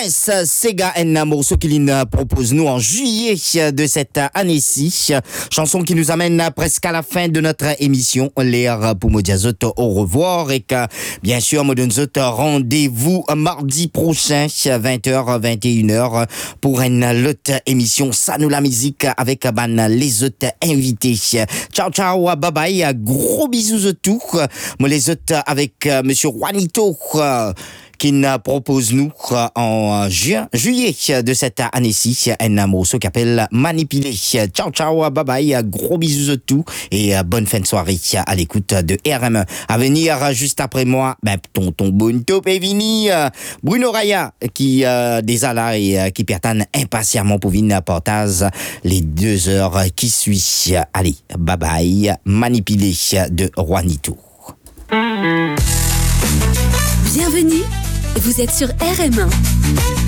Prince Sega un morceau qu'il nous propose nous en juillet de cette année-ci. Chanson qui nous amène presque à la fin de notre émission. L'air pour me dire au revoir et que bien sûr me donne rendez-vous mardi prochain 20h 21h pour une autre émission Ça nous la musique avec les autres invités. Ciao ciao, bye bye, gros bisous à tous. Moi les autres avec monsieur Juanito qui nous propose nous en juillet de cette année-ci un morceau qui s'appelle Manipuler. Ciao ciao, bye bye, gros bisous à tous et bonne fin de soirée à l'écoute de RME. À venir juste après moi, tonton Bunto Pevini, Bruno Raya qui déjà là et qui pertanne impatiemment pour venir partage les 2 heures qui suivent. Allez, bye bye, Manipuler de Juanito. Bienvenue, vous êtes sur RM1.